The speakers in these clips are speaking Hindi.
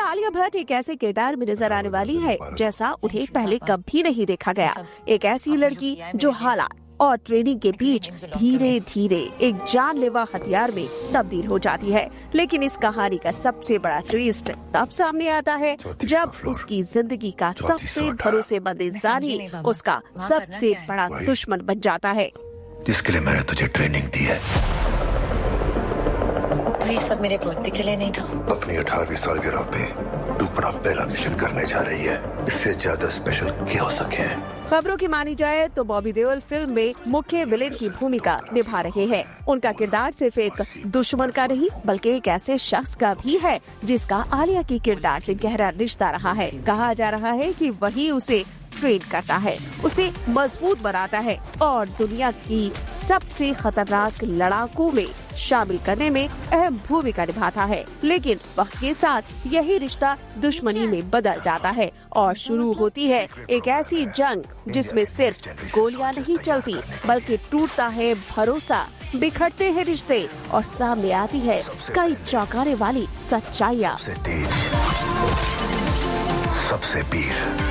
आलिया भट्ट एक ऐसे किरदार में नजर आने वाली है जैसा उन्हें पहले कभी नहीं देखा गया। एक ऐसी लड़की जो हालात और ट्रेनिंग के बीच धीरे धीरे एक जानलेवा हथियार में तब्दील हो जाती है। लेकिन इस कहानी का सबसे बड़ा ट्विस्ट तब सामने आता है जब उसकी जिंदगी का सबसे भरोसेमंद इंसान ही उसका सबसे बड़ा दुश्मन बन जाता है। जिसके लिए मैंने तुझे ट्रेनिंग दी है, तो ये सब मेरे पोते के लिए नहीं था। अपनी 18वीं सालगिरह पे तू अपना पहला मिशन करने जा रही है। इससे ज्यादा स्पेशल क्या हो सके? खबरों की मानी जाए तो बॉबी देओल फिल्म में मुख्य विलेन की भूमिका निभा रहे हैं। उनका किरदार सिर्फ एक दुश्मन का नहीं बल्कि एक ऐसे शख्स का भी है जिसका आलिया के किरदार से गहरा रिश्ता रहा है। कहा जा रहा है कि वही उसे ट्रेन करता है, उसे मजबूत बनाता है और दुनिया की सबसे खतरनाक लड़ाकों में शामिल करने में अहम भूमिका निभाता है। लेकिन वक्त के साथ यही रिश्ता दुश्मनी में बदल जाता है और शुरू होती है एक ऐसी जंग जिसमें सिर्फ गोलियां नहीं चलती बल्कि टूटता है भरोसा, बिखरते हैं रिश्ते और सामने आती है कई चौंकाने वाली सच्चाइयाँ। सबसे पीर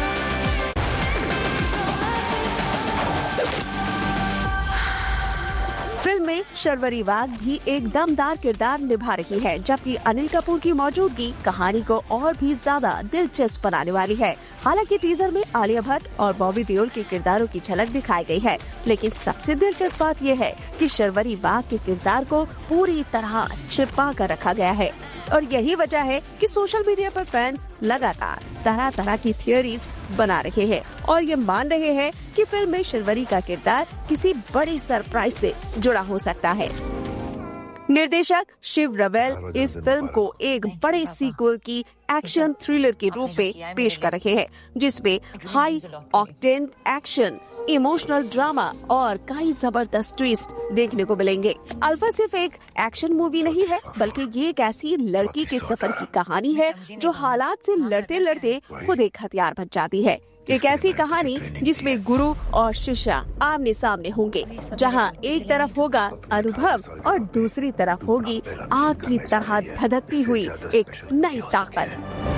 फिल्म में शर्वरी वाघ भी एक दमदार किरदार निभा रही है, जबकि अनिल कपूर की मौजूदगी कहानी को और भी ज्यादा दिलचस्प बनाने वाली है। हालांकि टीजर में आलिया भट्ट और बॉबी देओल के किरदारों की झलक दिखाई गई है, लेकिन सबसे दिलचस्प बात यह है कि शर्वरी वाघ के किरदार को पूरी तरह छिपा कर रखा गया है और यही वजह है कि सोशल मीडिया पर फैंस लगातार तरह तरह की थियोरीज बना रहे हैं और ये मान रहे हैं कि फिल्म में शर्वरी का किरदार किसी बड़ी सरप्राइज से जुड़ा हो सकता है। निर्देशक शिव रवेल इस फिल्म को एक बड़े सीक्वल की एक्शन थ्रिलर के रूप में पेश कर रहे हैं, जिसमें high octane action, emotional drama और कई जबरदस्त ट्विस्ट देखने को मिलेंगे। अल्फा सिर्फ एक एक्शन मूवी नहीं है बल्कि ये एक ऐसी लड़की के सफर की कहानी है जो हालात से लड़ते लड़ते खुद एक हथियार बन जाती है। एक ऐसी कहानी जिसमें गुरु और शिष्य आमने सामने होंगे, जहां एक तरफ होगा अनुभव और दूसरी तरफ होगी आग की तरह धधकती हुई एक नई ताकत।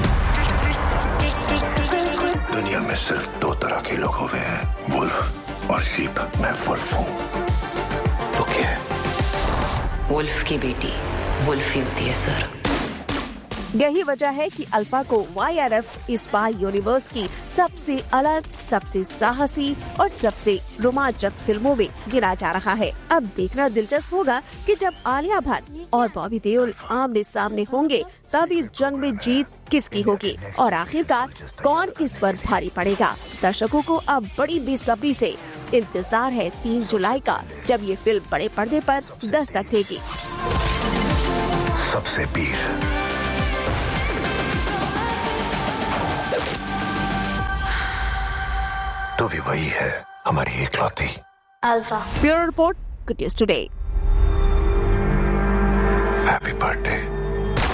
दुनिया में सिर्फ दो तरह के लोग हुए हैं, वुल्फ और शीप। मैं वुल्फ हूँ। तो क्या है? वुल्फ की बेटी वुल्फ ही होती है सर। यही वजह है कि अल्फा को YRF स्पाई यूनिवर्स की सबसे अलग, सबसे साहसी और सबसे रोमांचक फिल्मों में गिना जा रहा है। अब देखना दिलचस्प होगा कि जब आलिया भट्ट और बॉबी देओल आमने सामने होंगे तब इस जंग में जीत किसकी होगी और आखिरकार कौन किस पर भारी पड़ेगा। दर्शकों को अब बड़ी बेसब्री से इंतजार है 3 जुलाई का, जब ये फिल्म बड़े पर्दे पर दस्तक देगी। सबसे पीर तो भी वही है, हमारी इकलौती alpha. Bureau report, good news today. Happy birthday.